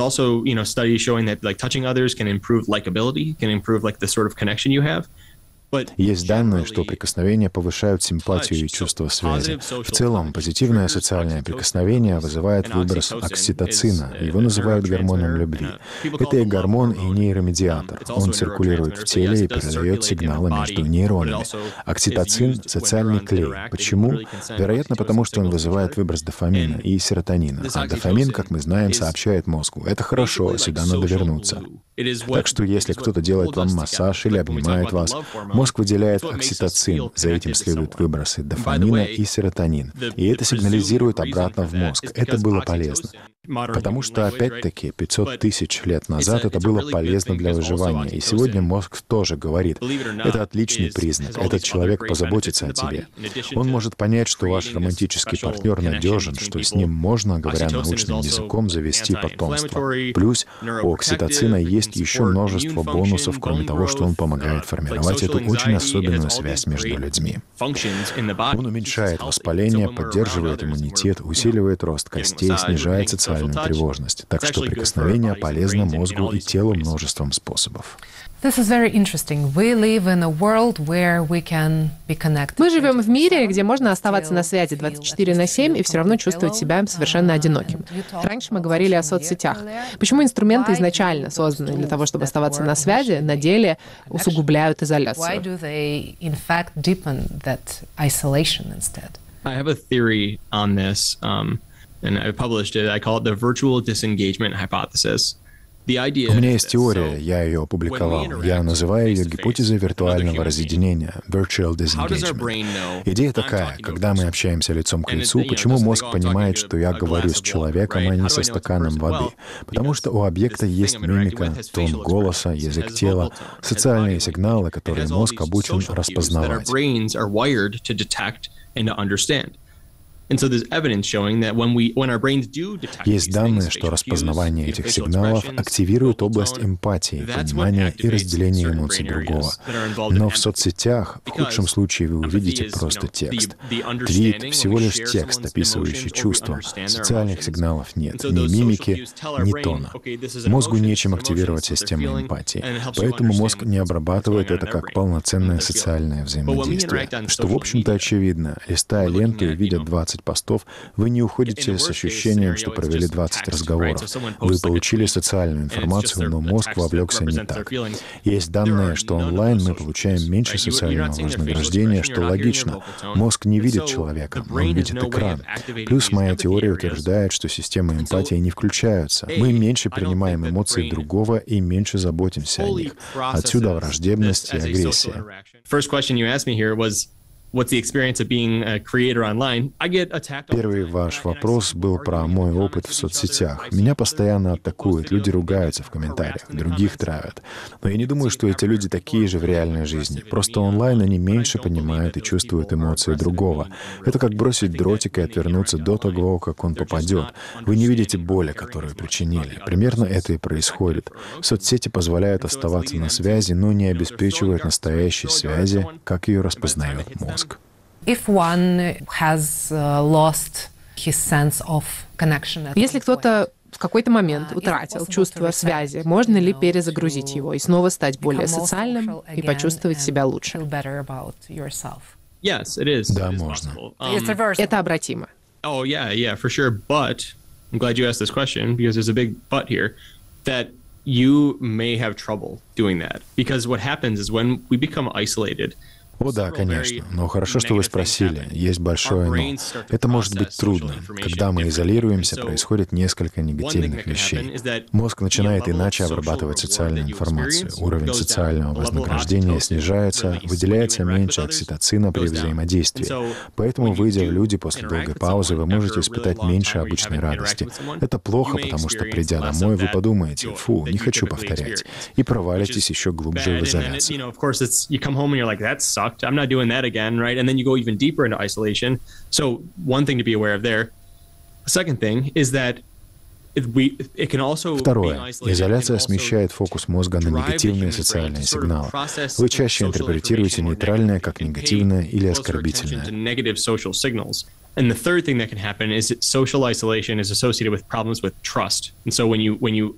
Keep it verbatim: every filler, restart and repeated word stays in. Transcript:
also, you know, studies showing that like touching others can improve likability, can improve like the sort of connection you have. Есть данные, что прикосновения повышают симпатию и чувство связи. В целом, позитивное социальное прикосновение вызывает выброс окситоцина. Его называют гормоном любви. Это и гормон, и нейромедиатор. Он циркулирует в теле и передает сигналы между нейронами. Окситоцин — социальный клей. Почему? Вероятно, потому что он вызывает выброс дофамина и серотонина. А дофамин, как мы знаем, сообщает мозгу: это хорошо, сюда надо вернуться. Так что если кто-то делает вам массаж или обнимает вас, мозг выделяет окситоцин, за этим следуют выбросы дофамина и серотонин. И это сигнализирует обратно в мозг. Это было полезно. Потому что, опять-таки, пятьсот тысяч лет назад это было полезно для выживания. И сегодня мозг тоже говорит: это отличный признак, этот человек позаботится о тебе. Он может понять, что ваш романтический партнер надежен, что с ним можно, говоря научным языком, завести потомство. Плюс у окситоцина есть еще множество бонусов, кроме того, что он помогает формировать эту очень особенную связь между людьми. Он уменьшает воспаление, поддерживает иммунитет, усиливает рост костей, снижает социальную тревожность. Так что прикосновение полезно мозгу и телу множеством способов. Мы живем в мире, где можно оставаться на связи двадцать четыре на семь и все равно чувствовать себя совершенно одиноким. Раньше мы говорили о соцсетях. Почему инструменты изначально созданы для того, чтобы оставаться на связи, на деле усугубляют изоляцию? I have a theory on this, um, and I published it. I call it the virtual disengagement hypothesis. У меня есть теория, я ее опубликовал. Я называю ее гипотезой виртуального разъединения, virtual disengagement. Идея такая: когда мы общаемся лицом к лицу, почему мозг понимает, что я говорю с человеком, а не со стаканом воды? Потому что у объекта есть мимика, тон голоса, язык тела, социальные сигналы, которые мозг обучен распознавать. Есть данные, что распознавание этих сигналов активирует область эмпатии, понимания и разделения эмоций другого. Но в соцсетях в худшем случае вы увидите просто текст. Твит — всего лишь текст, описывающий чувства. Социальных сигналов нет, ни мимики, ни тона. Мозгу нечем активировать систему эмпатии, поэтому мозг не обрабатывает это как полноценное социальное взаимодействие. Что, в общем-то, очевидно. Листая ленту и видя двадцать постов, вы не уходите с ощущением, что провели двадцать разговоров. Вы получили социальную информацию, но мозг вовлекся не так. Есть данные, что онлайн мы получаем меньше социального вознаграждения, что логично. Мозг не видит человека, он видит экран. Плюс моя теория утверждает, что системы эмпатии не включаются. Мы меньше принимаем эмоции другого и меньше заботимся о них. Отсюда враждебность и агрессия. Первый ваш вопрос был про мой опыт в соцсетях. Меня постоянно атакуют, люди ругаются в комментариях, других травят. Но я не думаю, что эти люди такие же в реальной жизни. Просто онлайн они меньше понимают и чувствуют эмоции другого. Это как бросить дротик и отвернуться до того, как он попадет. Вы не видите боли, которую причинили. Примерно это и происходит. Соцсети позволяют оставаться на связи, но не обеспечивают настоящей связи, как ее распознает мозг. Если кто-то в какой-то момент утратил чувство связи, можно ли перезагрузить его и снова стать более социальным и почувствовать себя лучше? Да, можно. Это обратимо. Oh, yeah, yeah, for sure. But I'm glad you asked this question because there's a big but here that you may have trouble doing that because what happens is when we become isolated. О да, конечно. Но хорошо, что вы спросили. Есть большое «но». Это может быть трудно. Когда мы изолируемся, происходит несколько негативных вещей. Мозг начинает иначе обрабатывать социальную информацию. Уровень социального вознаграждения снижается, выделяется меньше окситоцина при взаимодействии. Поэтому, выйдя в люди после долгой паузы, вы можете испытать меньше обычной радости. Это плохо, потому что, придя домой, вы подумаете: «Фу, не хочу повторять», и провалитесь еще глубже в изоляцию. I'm not doing that again, right? And then you go even deeper into isolation. So one thing to be aware of there. The second thing is that Второе. Изоляция смещает фокус мозга на негативные социальные сигналы. Вы чаще интерпретируете нейтральное как негативное или оскорбительное. And the third thing that can happen is that social isolation is associated with problems with trust. And so when you when you